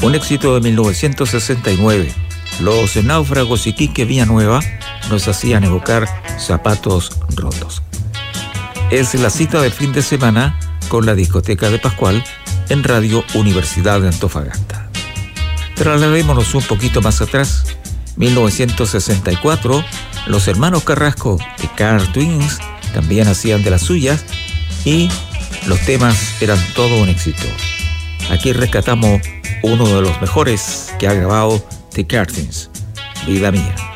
Un éxito de 1969. Los Náufragos y Quique Villanueva nos hacían evocar Zapatos Rotos. Es la cita del fin de semana con la discoteca de Pascual en Radio Universidad de Antofagasta. Trasladémonos un poquito más atrás. 1964, los hermanos Carrasco de Car Twins también hacían de las suyas y los temas eran todo un éxito. Aquí rescatamos uno de los mejores que ha grabado The Car Twins, Vida Mía.